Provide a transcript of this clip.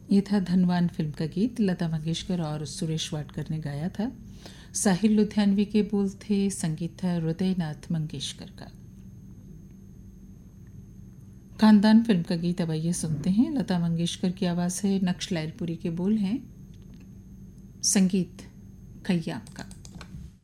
ये था धनवान फिल्म का गीत, लता मंगेशकर और सुरेश वाडकर ने गाया था। साहिल लुधियानवी के बोल थे, संगीत था हृदयनाथ मंगेशकर का। खानदान फिल्म का गीत अब आइए सुनते हैं। लता मंगेशकर की आवाज़ है, नक्श लैलपुरी के बोल हैं, संगीत खय्याम का।